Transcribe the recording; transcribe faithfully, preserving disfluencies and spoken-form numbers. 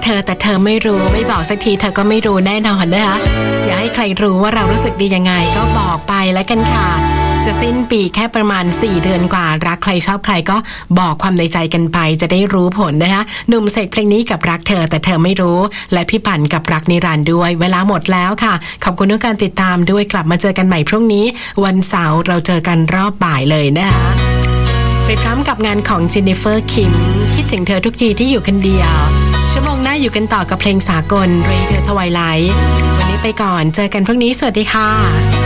เธอแต่เธอไม่รู้ไม่บอกสักทีเธอก็ไม่รู้แน่นอนนะคะอย่าให้ใครรู้ว่าเรารู้สึกดียังไงก็บอกไปแล้วกันค่ะจะสิ้นปีแค่ประมาณสี่เดือนกว่ารักใครชอบใครก็บอกความในใจกันไปจะได้รู้ผลนะคะหนุ่มเสกเพลงนี้กับรักเธอแต่เธอไม่รู้และพี่ปั่นกับรักนิรันดร์ด้วยเวลาหมดแล้วค่ะขอบคุณทุกการติดตามด้วยกลับมาเจอกันใหม่พรุ่งนี้วันเสาร์เราเจอกันรอบบ่ายเลยนะคะไปพร้อมกับงานของเจนนิเฟอร์คิมคิดถึงเธอทุกทีที่อยู่คนเดียวชั่วโมงหน้าอยู่กันต่อกับเพลงสากลเรเธอทวายไลท์วันนี้ไปก่อนเจอกันพรุ่งนี้สวัสดีค่ะ